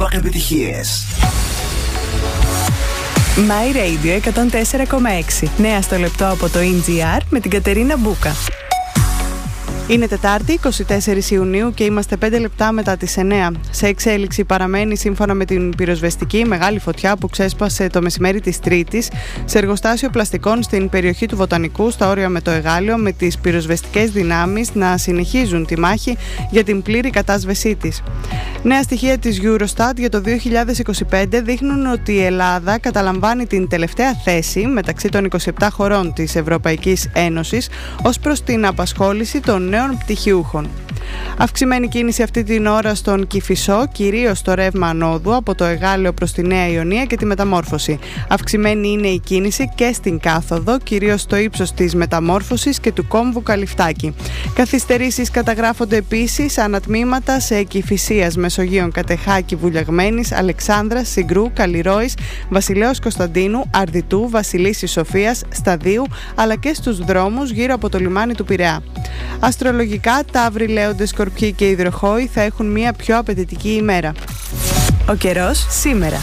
Super επιτυχίες. My Radio 104,6. Νέα στο λεπτό από το NGR με την Κατερίνα Μπούκα. Είναι Τετάρτη, 24 Ιουνίου και είμαστε 5 λεπτά μετά τις 9. Σε εξέλιξη παραμένει, σύμφωνα με την πυροσβεστική, μεγάλη φωτιά που ξέσπασε το μεσημέρι της Τρίτης σε εργοστάσιο πλαστικών στην περιοχή του Βοτανικού, στα όρια με το Εγάλεο, με τις πυροσβεστικές δυνάμεις να συνεχίζουν τη μάχη για την πλήρη κατάσβεσή της. Νέα στοιχεία της Eurostat για το 2025 δείχνουν ότι η Ελλάδα καταλαμβάνει την τελευταία θέση μεταξύ των 27 χωρών της Ευρωπαϊκής Ένωσης ως προς την απασχόληση των νέων πτυχιούχων. Αυξημένη κίνηση αυτή την ώρα στον Κηφισό, κυρίως στο ρεύμα ανόδου από το Εγάλεο προς τη Νέα Ιωνία και τη Μεταμόρφωση. Αυξημένη είναι η κίνηση και στην κάθοδο, κυρίως στο ύψος της Μεταμόρφωσης και του κόμβου Καλυφτάκη. Καθυστερήσεις καταγράφονται επίσης ανατμήματα σε Κηφισίας, Μεσογείων, Κατεχάκη, Βουλιαγμένης, Αλεξάνδρας, Συγκρού, Καλλιρόης, Βασιλέως Κωνσταντίνου, Αρδιτού, Βασιλίσσης Σοφίας, Σταδίου, αλλά και στους δρόμους γύρω από το λιμάνι του Πειραιά. Αστρολογικά, Ταύροι, Λέοντες, Σκορπιοί και Υδροχόοι θα έχουν μια πιο απαιτητική ημέρα. Ο καιρός σήμερα.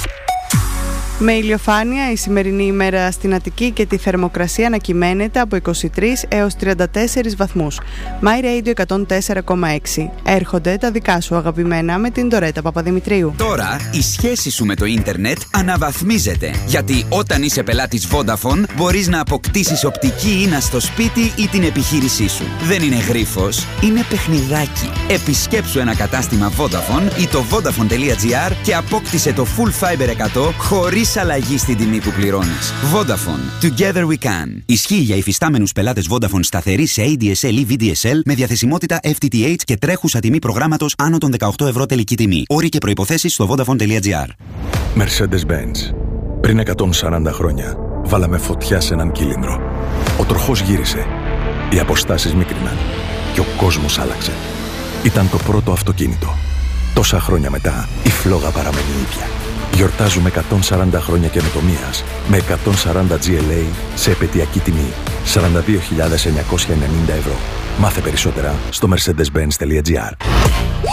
Με ηλιοφάνεια η σημερινή ημέρα στην Αττική και τη θερμοκρασία να κυμαίνεται από 23 έως 34 βαθμούς. My Radio 104,6. Έρχονται τα δικά σου αγαπημένα με την Ντορέτα Παπαδημητρίου. Τώρα η σχέση σου με το ίντερνετ αναβαθμίζεται. Γιατί όταν είσαι πελάτης Vodafone μπορείς να αποκτήσεις οπτική ίνα στο σπίτι ή την επιχείρησή σου. Δεν είναι γρίφος, είναι παιχνιδάκι. Επισκέψου ένα κατάστημα Vodafone ή το Vodafone.gr και απόκτησε το Full Fiber 100 χωρίς αλλαγή στην τιμή που πληρώνεις. Vodafone. Together we can. Ισχύει για υφιστάμενους πελάτες Vodafone σταθερή σε ADSL ή VDSL με διαθεσιμότητα FTTH και τρέχουσα τιμή προγράμματος άνω των 18 ευρώ τελική τιμή. Όροι και προϋποθέσεις στο Vodafone.gr. Mercedes-Benz. Πριν 140 χρόνια βάλαμε φωτιά σε έναν κύλινδρο. Ο τροχός γύρισε. Οι αποστάσεις μίκριναν. Και ο κόσμος άλλαξε. Ήταν το πρώτο αυτοκίνητο. Τόσα χρόνια μετά η φλόγα παραμένει ίδια. Γιορτάζουμε 140 χρόνια καινοτομίας με 140 GLA σε επαιτειακή τιμή 42.990 ευρώ. Μάθε περισσότερα στο mercedes-benz.gr.